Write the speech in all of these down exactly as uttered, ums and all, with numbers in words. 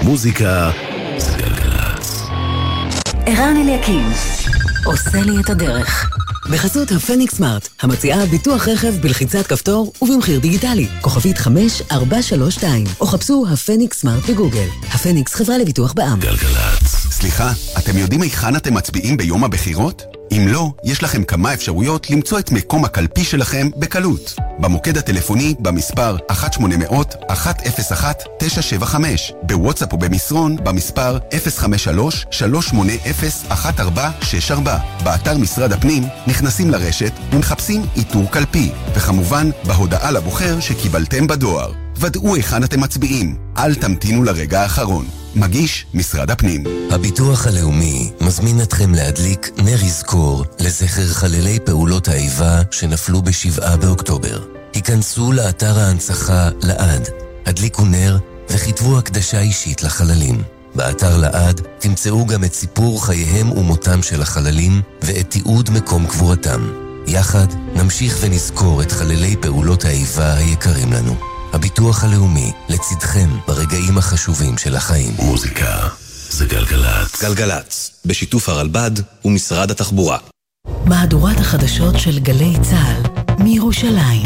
מוזיקה זה גלגלצ. ערן אליקים עושה לי את הדרך. בחסות הפניקס סמארט, המציעה ביטוח רכב בלחיצת כפתור ובמחיר דיגיטלי. כוכבית חמש ארבע שלוש שתיים, או חפשו הפניקס סמארט בגוגל. הפניקס חברה לביטוח בע"מ. גלגלצ. סליחה, אתם יודעים היכן אתם מצביעים ביום הבחירות? אם לא, יש לכם כמה אפשרויות למצוא את מקום הקלפי שלכם בקלות. במוקד הטלפוני במספר אחת שמונה מאות אחת אפס אחת תשע שבע חמש, בוואטסאפ ובמסרון במספר אפס חמש שלוש שלוש שמונה אפס אחת ארבע שש ארבע. באתר משרד הפנים נכנסים לרשת ומחפשים איתור קלפי, וכמובן בהודעה לבוחר שקיבלתם בדואר. ודאו היכן אתם מצביעים, אל תמתינו לרגע האחרון. מגיש משרד הפנים. הביטוח הלאומי מזמין אתכם להדליק נר יזכור לזכר חללי פעולות האיבה שנפלו בשבעה באוקטובר. היכנסו לאתר ההנצחה לעד, הדליקו נר וכתבו הקדשה אישית לחללים. באתר לעד תמצאו גם את סיפור חייהם ומותם של החללים ואת תיעוד מקום קבורתם. יחד נמשיך ונזכור את חללי פעולות האיבה היקרים לנו. הביטוח הלאומי לצדכם ברגעים החשובים של החיים. מוזיקה זה גלגלצ. גלגלצ, בשיתוף הרלב"ד ומשרד התחבורה. מהדורת החדשות של גלי צה"ל מירושלים.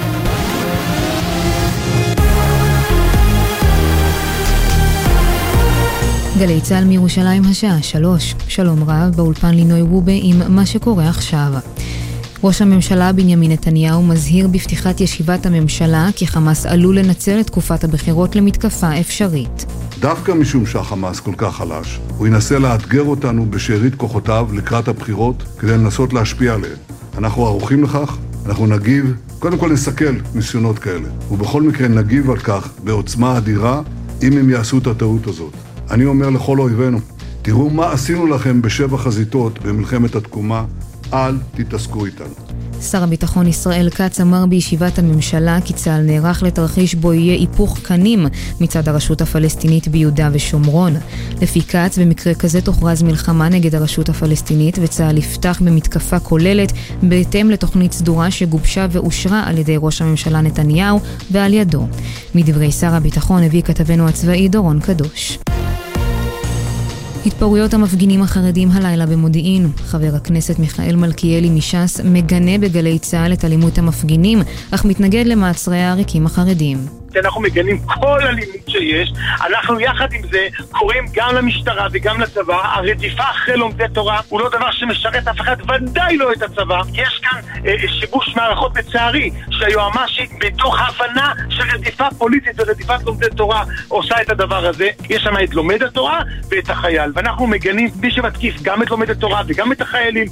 גלי צה"ל מירושלים השעה שלוש. שלום רב, באולפן לינוי וובה עם מה שקורה עכשיו. ראש הממשלה בנימין נתניהו מזהיר בפתיחת ישיבת הממשלה כי חמאס עלול לנצל את תקופת הבחירות למתקפה אפשרית. דווקא משום שהחמאס כל כך חלש, הוא ינסה לאתגר אותנו בשארית כוחותיו לקראת הבחירות כדי לנסות להשפיע עליהם. אנחנו ערוכים לכך, אנחנו נגיב, קודם כל נסכל ניסיונות כאלה, ובכל מקרה נגיב על כך בעוצמה אדירה אם הם יעשו את הטעות הזאת. אני אומר לכל אויבינו, תראו מה עשינו לכם בשבע חזיתות במלחמת התקומה, אל תתעסקו איתנו. שר הביטחון ישראל כץ אמר בישיבת הממשלה כי צה"ל נערך לתרחיש בו יהיה היפוך קנים מצד הרשות הפלסטינית ביהודה ושומרון. לפי כץ, במקרה כזה תוכרז מלחמה נגד הרשות הפלסטינית וצה"ל יפתח במתקפה כוללת בהתאם לתוכנית סדורה שגובשה ואושרה על ידי ראש הממשלה נתניהו ועל ידו. מדברי שר הביטחון הביא כתבנו הצבאי דורון קדוש. התפרעויות המפגינים החרדים הלילה במודיעין. חבר הכנסת מיכאל מלכיאלי מש"ס מגנה בגלי צה"ל את אלימות המפגינים, אך מתנגד למעצרי העריקים החרדים. אנחנו מגנים כל אלימות שיש, אנחנו יחד עם זה קוראים גם למשטרה וגם לצבא. הרדיפה אחרי לומדי תורה הוא לא דבר שמשרת אף אחד, ודאי לא את הצבא. יש כאן אה, שיבוש מערכות לצערי שהיועמ"שית בתוך הבנה של רדיפה פוליטית ורדיפת לומדי תורה עושה את הדבר הזה. יש שם את לומד התורה ואת החייל, ואנחנו מגנים מי שמתקיף גם את לומד התורה וגם את החיילים.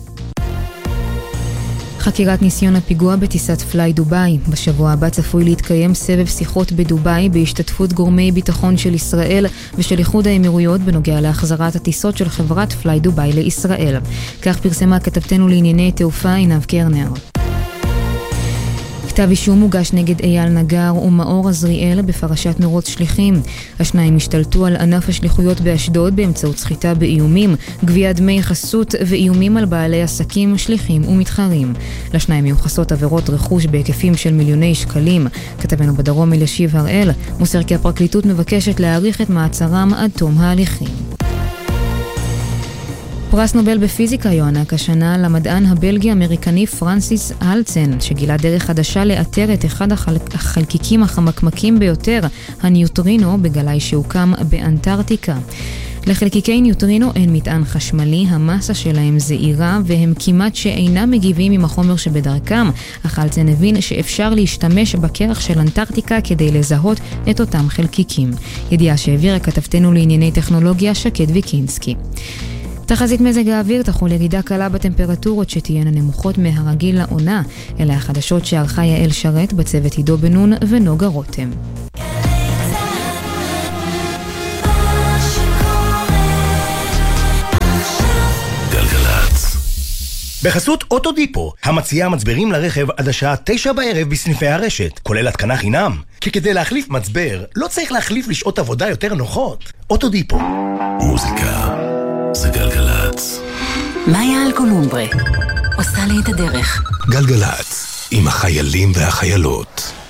חקירת ניסיון הפיגוע בטיסת פליי דוביי. בשבוע הבא צפוי להתקיים סבב שיחות בדוביי בהשתתפות גורמי ביטחון של ישראל ושל איחוד האמירויות בנוגע להחזרת הטיסות של חברת פליי דוביי לישראל. כך פרסמה כתבתנו לענייני תעופה עינב קרנר. כתב אישום מוגש נגד אייל נגר ומאור עזריאל בפרשת מרוץ שליחים. השניים השתלטו על ענף השליחויות באשדוד באמצעות סחיטה באיומים, גביית דמי חסות ואיומים על בעלי עסקים, שליחים ומתחרים. לשניים מיוחסות עבירות רכוש בהיקפים של מיליוני שקלים. כתבנו בדרום אלישיב הראל מוסר כי הפרקליטות מבקשת להאריך את מעצרם עד תום ההליכים. פרס נובל בפיזיקה יוענק השנה למדען הבלגי-אמריקני פרנסיס הלצן, שגילה דרך חדשה לאתר את אחד החלקיקים החמקמקים ביותר, הניוטרינו, בגלאי שהוקם באנטארקטיקה. לחלקיקי ניוטרינו אין מטען חשמלי, המסה שלהם זעירה והם כמעט שאינם מגיבים עם החומר שבדרכם, אך הלצן הבין שאפשר להשתמש בקרח של אנטארקטיקה כדי לזהות את אותם חלקיקים. ידיעה שהעבירה כתבתנו לענייני טכנולוגיה שקד ויקינסקי. תחזית מזג האוויר תחול ירידה קלה בטמפרטורות שתהיינה נמוכות מהרגיל לעונה. אלה החדשות שערכה יעל שרת, בצוות עידו בנון ונוגה רותם. גלגלצ. בחסות אוטודיפו, המציעה מצברים לרכב עד השעה תשע בערב בסניפי הרשת, כולל התקנה חינם. כי כדי להחליף מצבר, לא צריך להחליף לשעות עבודה יותר נוחות. אוטודיפו. מוזיקה זה גלגלצ. מאיה אלקולומברה עושה לי את הדרך. גלגלצ, עם החיילים והחיילות.